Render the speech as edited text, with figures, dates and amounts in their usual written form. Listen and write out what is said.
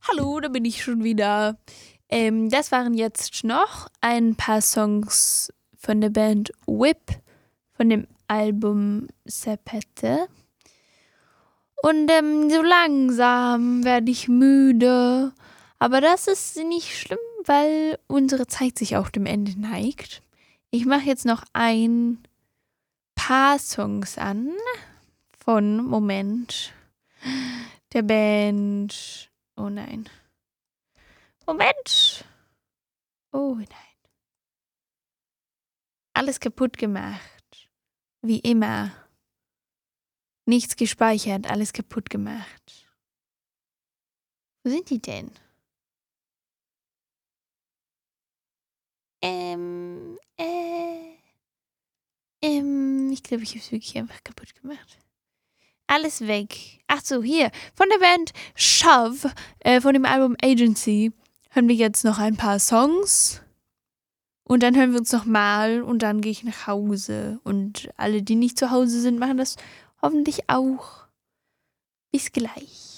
Hallo, da bin ich schon wieder. Das waren jetzt noch ein paar Songs von der Band Whip, von dem Album Serpette. Und so langsam werde ich müde. Aber das ist nicht schlimm, weil unsere Zeit sich auch dem Ende neigt. Ich mache jetzt noch ein paar Songs an von der Band. Oh nein. Moment. Oh nein. Alles kaputt gemacht. Wie immer. Nichts gespeichert, alles kaputt gemacht. Wo sind die denn? Ich glaube, ich habe es wirklich einfach kaputt gemacht. Alles weg. Ach so, hier. Von der Band Shove, von dem Album Agency, hören wir jetzt noch ein paar Songs. Und dann hören wir uns nochmal und dann gehe ich nach Hause. Und alle, die nicht zu Hause sind, machen das hoffentlich auch. Bis gleich.